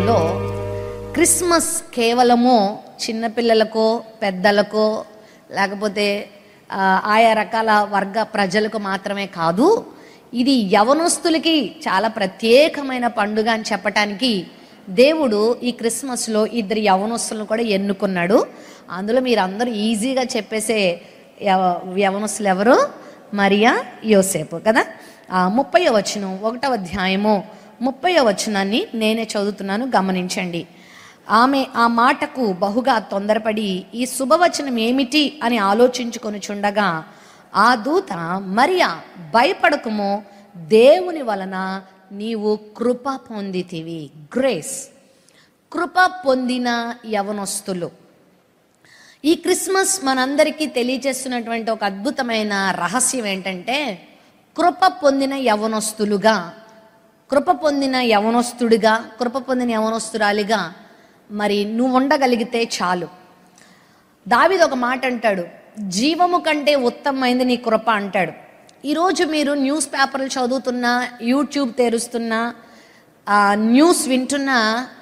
జీవితంలో క్రిస్మస్ కేవలము చిన్నపిల్లలకో పెద్దలకో లేకపోతే ఆయా రకాల వర్గ ప్రజలకు మాత్రమే కాదు, ఇది యవనస్తులకి చాలా ప్రత్యేకమైన పండుగ అని చెప్పటానికి దేవుడు ఈ క్రిస్మస్లో 2 యవనస్తులను కూడా ఎన్నుకున్నాడు. అందులో మీరు అందరూ ఈజీగా చెప్పేసే యవనస్తులు ఎవరు? మరియా, యోసేపు కదా. 30వ వచనం 1వ అధ్యాయము 30వ వచనాన్ని నేనే చదువుతున్నాను, గమనించండి. ఆమె ఆ మాటకు బహుగా తొందరపడి ఈ శుభవచనం ఏమిటి అని ఆలోచించుకొనుచుండగా ఆ దూత, మరియా భయపడకుము, దేవుని వలన నీవు కృప పొందితివి. గ్రేస్, కృప పొందిన యవనస్తులు. ఈ క్రిస్మస్ మనందరికీ తెలియజేస్తున్నటువంటి ఒక అద్భుతమైన రహస్యం ఏంటంటే, కృప పొందిన యవనస్తులుగా, కృప పొందిన యవనస్తుడిగా, కృప పొందిన యవనస్తురాలిగా మరి నువ్వు ఉండగలిగితే చాలు. దావీదు ఒక మాట అంటాడు, జీవము కంటే ఉత్తమమైంది నీ కృప అంటాడు. ఈరోజు మీరు న్యూస్ పేపర్లు చదువుతున్నా, యూట్యూబ్ తెరుస్తున్నా, న్యూస్ వింటున్నా,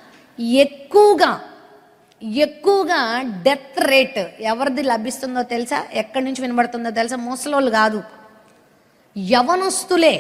ఎక్కువగా డెత్ రేట్ ఎవరిది లభిస్తుందో తెలుసా? ఎక్కడి నుంచి వినబడుతుందో తెలుసా? ముసలోళ్ళు కాదు, యవనస్తులే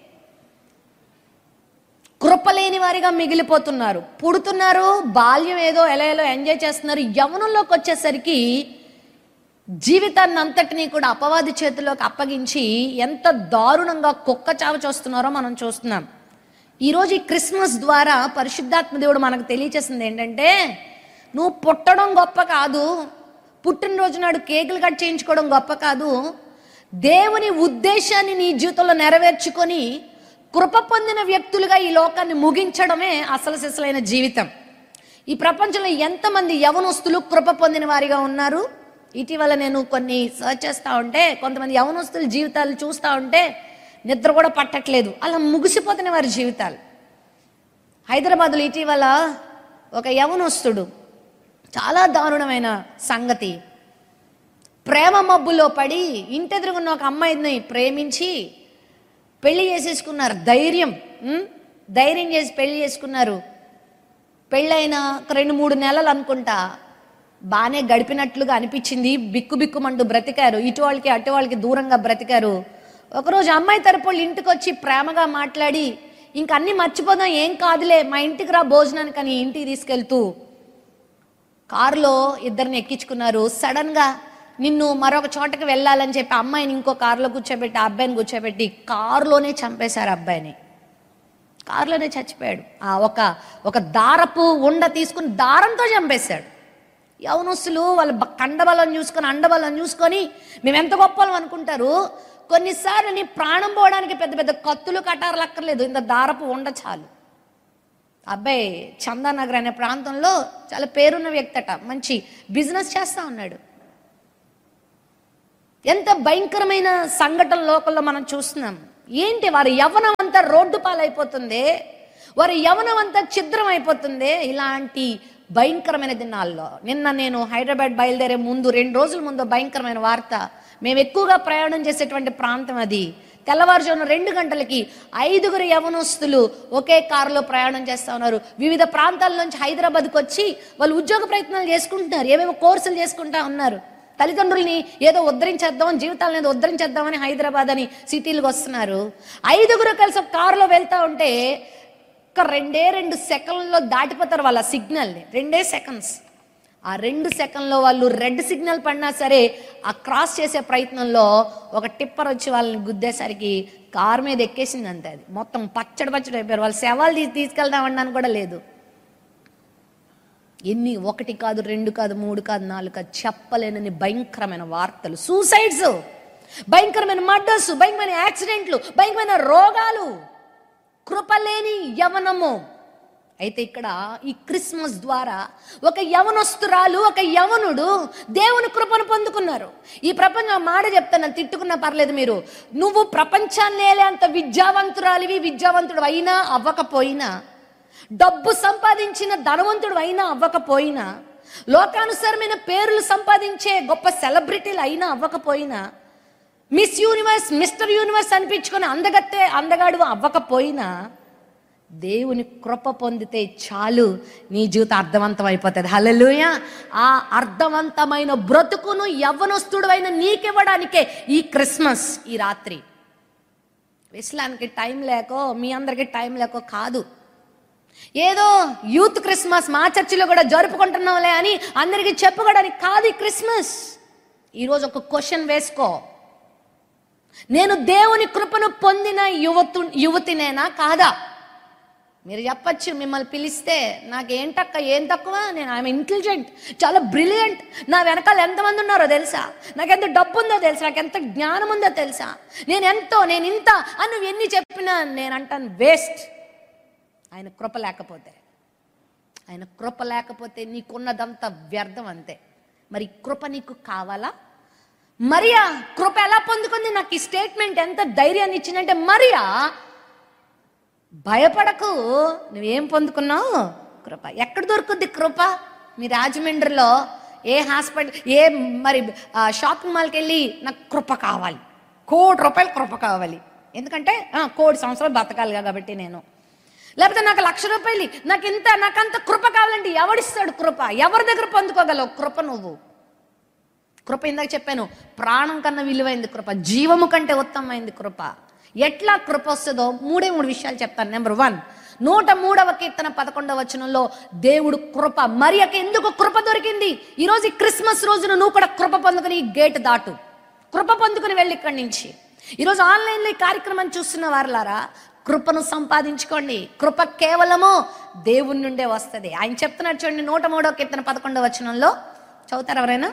కృపలేని వారిగా మిగిలిపోతున్నారు. పుడుతున్నారు, బాల్యం ఏదో ఎలా ఎంజాయ్ చేస్తున్నారు. యవనంలోకి వచ్చేసరికి జీవితాన్ని అంతటినీ కూడా అపవాది చేతిలోకి అప్పగించి ఎంత దారుణంగా కుక్క చావ చూస్తున్నారో మనం చూస్తున్నాం. ఈరోజు ఈ క్రిస్మస్ ద్వారా పరిశుద్ధాత్మ దేవుడు మనకు తెలియచేసింది ఏంటంటే, నువ్వు పుట్టడం గొప్ప కాదు, పుట్టినరోజు నాడు కేకులు కట్ చేయించుకోవడం గొప్ప కాదు, దేవుని ఉద్దేశాన్ని నీ జీవితంలో నెరవేర్చుకొని కృప పొందిన వ్యక్తులుగా ఈ లోకాన్ని ముగించడమే అసలు సిసలైన జీవితం. ఈ ప్రపంచంలో ఎంతమంది యవనస్తులు కృప పొందిన వారిగా ఉన్నారు? ఇటీవల నేను కొన్ని సర్చ్ చేస్తూ ఉంటే కొంతమంది యవనస్తుల జీవితాలు చూస్తూ ఉంటే నిద్ర కూడా పట్టట్లేదు, అలా ముగిసిపోతున్న వారి జీవితాలు. హైదరాబాద్లో ఇటీవల ఒక యవనస్తుడు, చాలా దారుణమైన సంగతి, ప్రేమ మబ్బులో పడి ఇంటెదురుగున్న ఒక అమ్మాయిని ప్రేమించి పెళ్లి చేసేసుకున్నారు. ధైర్యం చేసి పెళ్లి చేసుకున్నారు. పెళ్ళైన 2-3 నెలలు అనుకుంటా బాగానే గడిపినట్లుగా అనిపించింది. బిక్కుమంటూ బ్రతికారు, ఇటు వాళ్ళకి అటు వాళ్ళకి దూరంగా బ్రతికారు. ఒకరోజు అమ్మాయి తరపు ఇంటికి వచ్చి ప్రేమగా మాట్లాడి, ఇంక అన్నీ మర్చిపోదాం, ఏం కాదులే, మా ఇంటికి రా భోజనానికి అని ఇంటికి తీసుకెళ్తూ కారులో ఇద్దరిని ఎక్కించుకున్నారు. సడన్గా నిన్ను మరొక చోటకి వెళ్ళాలని చెప్పి అమ్మాయిని ఇంకో కారులో కూర్చోబెట్టి ఆ అబ్బాయిని కూర్చోబెట్టి కారులోనే చంపేశారు. అబ్బాయిని కారులోనే చచ్చిపోయాడు. ఒక దారపు ఉండ తీసుకుని దారంతో చంపేశాడు. యవనస్తులు వాళ్ళ కండబలం చూసుకొని, అండబలం చూసుకొని మేము ఎంత గొప్పలం అనుకుంటారు. కొన్నిసార్లు నీ ప్రాణం పోవడానికి పెద్ద పెద్ద కత్తులు కటారులు అక్కర్లేదు, ఇంత దారపు ఉండ చాలు. అబ్బాయి చందానగర్ అనే ప్రాంతంలో చాలా పేరున్న వ్యక్తి అట, మంచి బిజినెస్ చేస్తా ఉన్నాడు. ఎంత భయంకరమైన సంఘటన లోకంలో మనం చూస్తున్నాం. ఏంటి, వారి యవ్వనం అంతా రోడ్డు పాలైపోతుంది, వారి యవ్వనం అంతా ఛిద్రం అయిపోతుంది. ఇలాంటి భయంకరమైన దినాల్లో నిన్న నేను హైదరాబాద్ బయలుదేరే ముందు 2 రోజుల ముందు భయంకరమైన వార్త. మేము ఎక్కువగా ప్రయాణం చేసేటువంటి ప్రాంతం అది. తెల్లవారుజామున 2 గంటలకి 5 యవనస్తులు ఒకే కారులో ప్రయాణం చేస్తూ ఉన్నారు. వివిధ ప్రాంతాల నుంచి హైదరాబాద్కి వచ్చి వాళ్ళు ఉద్యోగ ప్రయత్నాలు చేసుకుంటున్నారు, ఏవేవో కోర్సులు చేసుకుంటా ఉన్నారు. తల్లిదండ్రుల్ని ఏదో ఉద్ధరించేద్దాం, జీవితాలను ఏదో ఉద్ధరించేద్దామని హైదరాబాద్ అని సిటీలకు వస్తున్నారు. 5 కలిసి ఒక కారులో వెళ్తూ ఉంటే ఒక 2 సెకండ్లో దాటిపోతారు వాళ్ళ సిగ్నల్ని. 2 సెకండ్స్. ఆ 2 సెకండ్లో వాళ్ళు రెడ్ సిగ్నల్ పడినా సరే ఆ క్రాస్ చేసే ప్రయత్నంలో ఒక టిప్పర్ వచ్చి వాళ్ళని గుద్దేసరికి కారు మీద ఎక్కేసింది అంతే. అది మొత్తం పచ్చడి అయిపోయారు. వాళ్ళు శవాలు తీసుకెళ్దామన్నాను కూడా లేదు. ఎన్ని 1 కాదు 2 కాదు 3 కాదు 4 కాదు చెప్పలేనని భయంకరమైన వార్తలు, సూసైడ్స్, భయంకరమైన మర్డర్స్, భయంకరమైన యాక్సిడెంట్లు, భయంకరమైన రోగాలు, కృపలేని యవనము. అయితే ఇక్కడ ఈ క్రిస్మస్ ద్వారా ఒక యవనస్తురాలు, ఒక యవనుడు దేవుని కృపను పొందుకున్నారు. ఈ ప్రపంచం మాట చెప్తాను, తిట్టుకున్నా పర్లేదు మీరు, నువ్వు ప్రపంచాన్ని అంత విద్యావంతుడు అయినా అవ్వకపోయినా, డబ్బు సంపాదించిన ధనవంతుడు అయినా అవ్వకపోయినా, లోకానుసారమైన పేర్లు సంపాదించే గొప్ప సెలబ్రిటీలు అయినా అవ్వకపోయినా, మిస్ యూనివర్స్ మిస్టర్ యూనివర్స్ అనిపించుకొని అందగాడు అవ్వకపోయినా, దేవుని కృప పొందితే చాలు, నీ జీవితం అర్థవంతం అయిపోతుంది. హల్లెలూయా. ఆ అర్థవంతమైన బ్రతుకును యవ్వనస్తుడైన నీకివ్వడానికే ఈ క్రిస్మస్, ఈ రాత్రి. విశ్లానికి టైం లేకో, మీ అందరికి టైం లేకో కాదు. ఏదో యూత్ క్రిస్మస్ మా చర్చిలో కూడా జరుపుకుంటున్నాంలే అని అందరికీ చెప్పుకోవడానికి కాదు ఈ క్రిస్మస్. ఈరోజు ఒక క్వశ్చన్ వేసుకో, నేను దేవుని కృపను పొందిన యువతినేనా కాదా? మీరు చెప్పచ్చు, మిమ్మల్ని పిలిస్తే నాకేంటక్క ఏం తక్కువ, నేను ఐఎమ్ ఇంటెలిజెంట్, చాలా బ్రిలియంట్, నా వెనకాల ఎంతమంది ఉన్నారో తెలుసా, నాకెంత డబ్బు ఉందో తెలుసా, నాకెంత జ్ఞానం ఉందో తెలుసా, నేను ఇంత అని నువ్వు ఎన్ని చెప్పినా నేను అంటాను వేస్ట్. ఆయన కృప లేకపోతే నీకున్నదంతా వ్యర్థం, అంతే. మరి కృప నీకు కావాలా? మరియా కృప ఎలా పొందుకుంది? నాకు ఈ స్టేట్మెంట్ ఎంత ధైర్యాన్ని ఇచ్చిందంటే, మరియా భయపడకు, నువ్వేం పొందుకున్నావు? కృప. ఎక్కడ దొరుకుద్ది కృప? మీ రాజమండ్రిలో ఏ హాస్పిటల్, ఏ మరి షాపింగ్ మాల్కి వెళ్ళి నాకు కృప కావాలి, ₹1,00,000 కృప కావాలి, ఎందుకంటే 1,00,00,000 సంవత్సరాలు బతకాలి కాబట్టి నేను, లేకపోతే నాకు ₹1,00,000 నాకంత కృప కావాలంటే ఎవడిస్తాడు కృప? ఎవరి దగ్గర పొందుకోగలవు కృప? నువ్వు కృప, ఇందాక చెప్పాను, ప్రాణం కన్నా విలువైంది కృప, జీవము కంటే ఉత్తమమైంది కృప. ఎట్లా కృప వస్తుందో 3 విషయాలు చెప్తాను. నెంబర్ 1, 103వ కీర్తన 11వ వచనంలో దేవుడు కృప. మరియకి ఎందుకు కృప దొరికింది? ఈరోజు ఈ క్రిస్మస్ రోజున నువ్వు కూడా కృప పొందుకుని ఈ గేట్ దాటు, కృప పొందుకుని వెళ్ళి ఇక్కడి నుంచి. ఈరోజు ఆన్లైన్లో ఈ కార్యక్రమాన్ని చూస్తున్న వారులారా, కృపను సంపాదించుకోండి. కృప కేవలము దేవుని నుండే వస్తుంది. ఆయన చెప్తున్నాడు చూడండి, 103వ కీర్తన 11వ వచనంలో, చదువుతారు ఎవరైనా?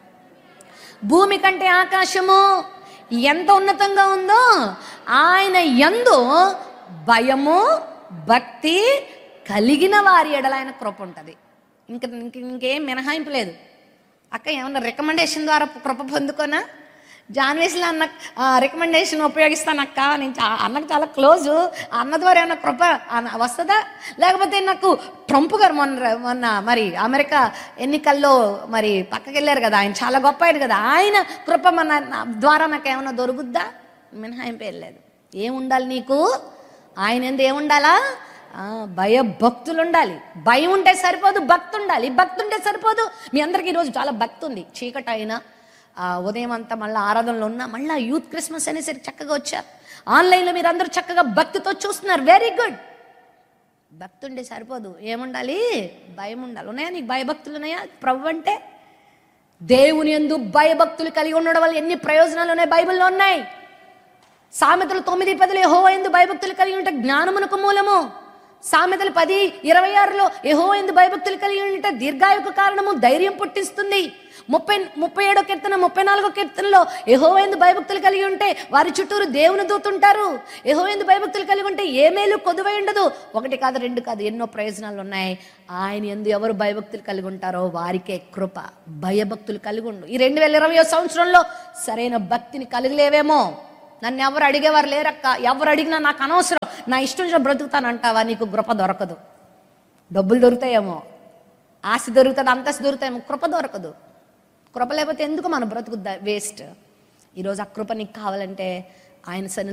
భూమి కంటే ఆకాశము ఎంత ఉన్నతంగా ఉందో ఆయన యందు భయము భక్తి కలిగిన వారి ఎడల ఆయన కృప ఉంటుంది. ఇంకేం మినహాయింపు లేదు. అక్క ఏమన్నా రికమెండేషన్ ద్వారా కృప పొందుకోనా? జాన్వేస్లో అన్న రికమెండేషన్ ఉపయోగిస్తాను అక్క, నేను అన్నకు చాలా క్లోజు, అన్న ద్వారా ఏమన్నా కృప వస్తుందా? లేకపోతే నాకు ట్రంప్ గారు మొన్న మరి అమెరికా ఎన్నికల్లో మరి పక్కకి వెళ్ళారు కదా, ఆయన చాలా గొప్ప ఆయన కదా, ఆయన కృప మన ద్వారా నాకు ఏమన్నా దొరుకుద్దా? మినహాయింపు లేదు. ఏముండాలి నీకు? ఆయన ఎందు ఏముండాలా? భయభక్తులు ఉండాలి. భయం ఉంటే సరిపోదు, భక్తి ఉండాలి. భక్తి ఉంటే సరిపోదు. మీ అందరికీ ఈరోజు చాలా భక్తి ఉంది. చీకటి అయినా ఉదయం అంతా మళ్ళీ ఆరాధనలో ఉన్నా, మళ్ళీ యూత్ క్రిస్మస్ అనేసరికి చక్కగా వచ్చారు. ఆన్లైన్లో మీరు అందరూ చక్కగా భక్తితో చూస్తున్నారు, వెరీ గుడ్. భక్తి ఉంటే సరిపోదు, ఏముండాలి? భయం ఉండాలి. ఉన్నాయా నీకు భయభక్తులు? ఉన్నాయా? ప్రభు అంటే దేవుని యందు భయభక్తులు కలిగి ఉండడం వల్ల ఎన్ని ప్రయోజనాలు ఉన్నాయి బైబిల్లో ఉన్నాయి. సామెతలు 9:10 యెహోవా యందు భయభక్తులు కలిగి ఉంటే జ్ఞానమునకు మూలము. సామెతలు 10:26 యెహోవా యందు భయభక్తులు కలిగి ఉంటే దీర్ఘాయుకు కారణము, ధైర్యం పుట్టిస్తుంది. 37వ కీర్తన 34వ కీర్తనలో యెహోవా యందు భయభక్తులు కలిగి ఉంటే వారి చుట్టూరు దేవుని దూతుంటారు. యెహోవా యందు భయభక్తులు కలిగి ఉంటే ఏ మేలు కొదువై ఉండదు. 1 కాదు 2 కాదు, ఎన్నో ప్రయోజనాలు ఉన్నాయి. ఆయన యందు ఎవరు భయభక్తులు కలిగి ఉంటారో వారికే కృప. భయభక్తులు కలిగి ఉండు. ఈ 2020వ సంవత్సరంలో సరైన భక్తిని కలిగలేవేమో. నన్ను ఎవరు అడిగేవారు లేరక్క, ఎవరు అడిగినా నాకు అనవసరం, నా ఇష్టం బ్రతుకుతానంటావా? నీకు కృప దొరకదు. డబ్బులు దొరుకుతాయేమో, ఆస్తి దొరుకుతుంది, అంతస్తు దొరుకుతాయేమో, కృప దొరకదు. కృప లేకపోతే ఎందుకు మన బ్రతుకు వేస్ట్. ఈరోజు ఆ కృప నీకు కావాలంటే ఆయన సన్నిధిలో